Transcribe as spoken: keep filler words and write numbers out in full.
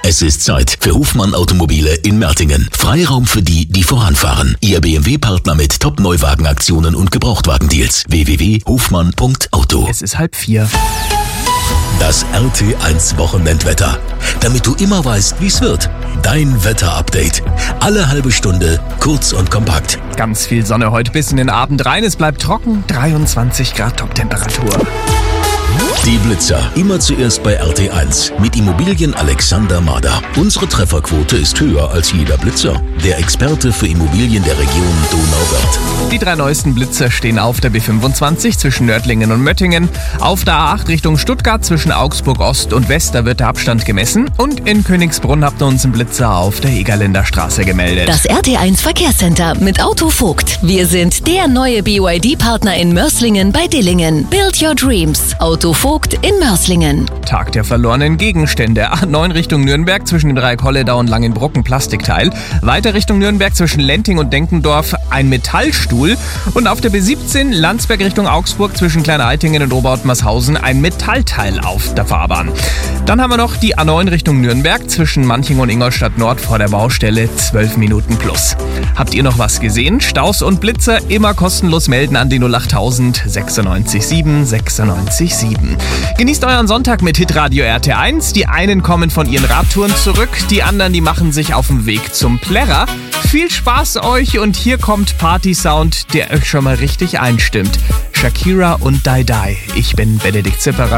Es ist Zeit für Hofmann Automobile in Mertingen. Freiraum für die, die voranfahren. Ihr B M W-Partner mit Top-Neuwagenaktionen und Gebrauchtwagendeals. w w w punkt hofmann punkt auto. Es ist halb vier. Das R T eins Wochenendwetter. Damit du immer weißt, wie es wird. Dein Wetter-Update. Alle halbe Stunde, kurz und kompakt. Ganz viel Sonne heute bis in den Abend rein. Es bleibt trocken, dreiundzwanzig Grad Toptemperatur. Die Blitzer. Immer zuerst bei R T eins. Mit Immobilien Alexander Mader. Unsere Trefferquote ist höher als jeder Blitzer. Der Experte für Immobilien der Region Donauwörth. Die drei neuesten Blitzer stehen auf der B fünfundzwanzig zwischen Nördlingen und Möttingen. Auf der A acht Richtung Stuttgart zwischen Augsburg Ost und West, da wird der Abstand gemessen. Und in Königsbrunn habt ihr uns einen Blitzer auf der Egerländer Straße gemeldet. Das R T eins Verkehrscenter mit Autovogt. Wir sind der neue B Y D-Partner in Mörslingen bei Dillingen. Build your dreams. Autovogt in Mörslingen. Tag der verlorenen Gegenstände. A neun Richtung Nürnberg zwischen dem Dreieck Holledau und Langenbrucken Plastikteil. Weiter Richtung Nürnberg zwischen Lenting und Denkendorf ein Metallstuhl. Und auf der B siebzehn Landsberg Richtung Augsburg zwischen Klein-Eitingen und Oberhaut-Masshausen ein Metallteil auf der Fahrbahn. Dann haben wir noch die A neun Richtung Nürnberg zwischen Manching und Ingolstadt Nord vor der Baustelle zwölf Minuten plus. Habt ihr noch was gesehen? Staus und Blitzer immer kostenlos melden an die null achttausend sechsundneunzig sieben sechsundneunzig sieben. Genießt euren Sonntag mit Hitradio R T eins. Die einen kommen von ihren Radtouren zurück, die anderen, die machen sich auf den Weg zum Plärrer. Viel Spaß euch und hier kommt Party-Sound, der euch schon mal richtig einstimmt. Shakira und Die Die. Ich bin Benedikt Zipperer.